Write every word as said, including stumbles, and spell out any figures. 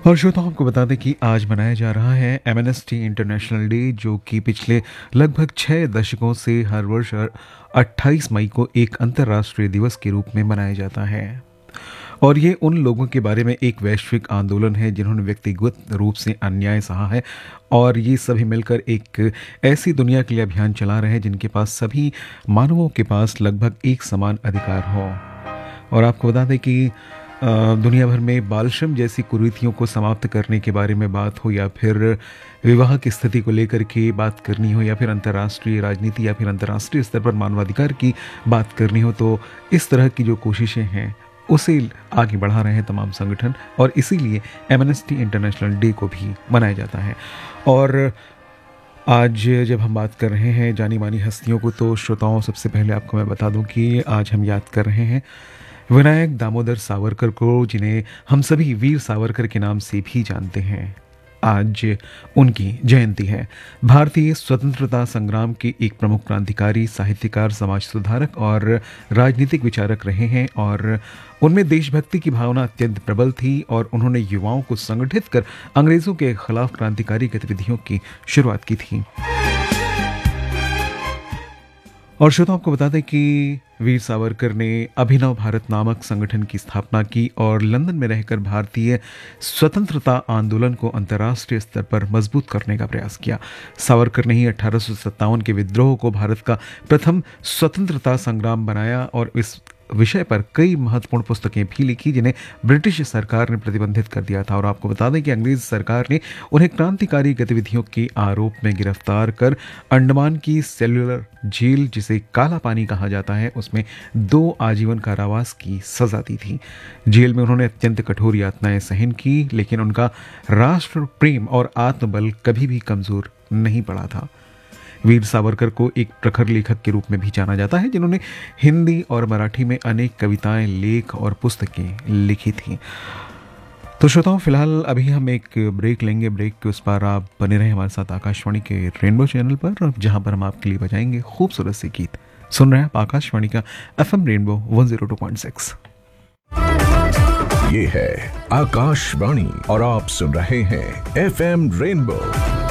और श्रोताओं आपको बता दें कि आज मनाया जा रहा है एमनेस्टी इंटरनेशनल डे, जो कि पिछले लगभग छः दशकों से हर वर्ष अट्ठाईस मई को एक अंतर्राष्ट्रीय दिवस के रूप में मनाया जाता है। और ये उन लोगों के बारे में एक वैश्विक आंदोलन है जिन्होंने व्यक्तिगत रूप से अन्याय सहा है, और ये सभी मिलकर एक ऐसी दुनिया के लिए अभियान चला रहे हैं जिनके पास सभी मानवों के पास लगभग एक समान अधिकार हो। और आपको बता दें कि अ, दुनिया भर में बाल श्रम जैसी कुरीतियों को समाप्त करने के बारे में बात हो, या फिर विवाह की स्थिति को लेकर के बात करनी हो, या फिर अंतर्राष्ट्रीय राजनीति या फिर अंतर्राष्ट्रीय स्तर पर मानवाधिकार की बात करनी हो, तो इस तरह की जो कोशिशें हैं उसे आगे बढ़ा रहे हैं तमाम संगठन, और इसीलिए एमनेस्टी इंटरनेशनल डे को भी मनाया जाता है। और आज जब हम बात कर रहे हैं जानी मानी हस्तियों को, तो श्रोताओं सबसे पहले आपको मैं बता दूं कि आज हम याद कर रहे हैं विनायक दामोदर सावरकर को, जिन्हें हम सभी वीर सावरकर के नाम से भी जानते हैं। आज उनकी जयंती है। भारतीय स्वतंत्रता संग्राम के एक प्रमुख क्रांतिकारी, साहित्यकार, समाज सुधारक और राजनीतिक विचारक रहे हैं, और उनमें देशभक्ति की भावना अत्यंत प्रबल थी, और उन्होंने युवाओं को संगठित कर अंग्रेजों के खिलाफ क्रांतिकारी गतिविधियों की शुरुआत की थी। और श्रोताओं को बता दें कि वीर सावरकर ने अभिनव भारत नामक संगठन की स्थापना की और लंदन में रहकर भारतीय स्वतंत्रता आंदोलन को अंतर्राष्ट्रीय स्तर पर मजबूत करने का प्रयास किया। सावरकर ने ही अठारह सौ सत्तावन के विद्रोह को भारत का प्रथम स्वतंत्रता संग्राम बनाया, और इस विषय पर कई महत्वपूर्ण पुस्तकें भी लिखी जिन्हें ब्रिटिश सरकार ने प्रतिबंधित कर दिया था। और आपको बता दें कि अंग्रेज सरकार ने उन्हें क्रांतिकारी गतिविधियों के आरोप में गिरफ्तार कर अंडमान की सेल्युलर जेल, जिसे काला पानी कहा जाता है, उसमें दो आजीवन कारावास की सजा दी थी। जेल में उन्होंने अत्यंत कठोर यातनाएं सहन की, लेकिन उनका राष्ट्र प्रेम और आत्मबल कभी भी कमजोर नहीं पड़ा था। वीर सावरकर को एक प्रखर लेखक के रूप में भी जाना जाता है, जिन्होंने हिंदी और मराठी में अनेक कविताएं, लेख और पुस्तकें लिखी थी। तो श्रोताओं, फिलहाल अभी हम एक ब्रेक लेंगे। ब्रेक के उस पार आप बने रहे हमारे साथ आकाशवाणी के रेनबो चैनल पर, जहां पर हम आपके लिए बजाएंगे खूबसूरत से गीत। सुन रहे हैं आप आकाशवाणी का F M rainbow one zero two point six. ये है आकाशवाणी और आप सुन रहे हैं एफ एम रेनबो